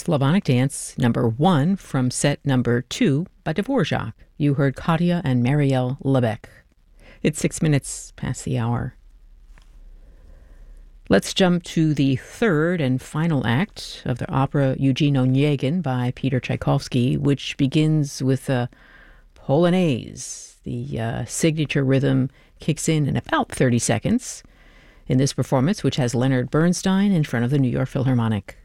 Slavonic Dance number 1 from set number 2 by Dvorak. You heard Katya and Marielle Lebec. It's 6 minutes past the hour. Let's jump to the third and final act of the opera Eugene Onegin by Peter Tchaikovsky, which begins with a Polonaise. The signature rhythm kicks in about 30 seconds in this performance, which has Leonard Bernstein in front of the New York Philharmonic.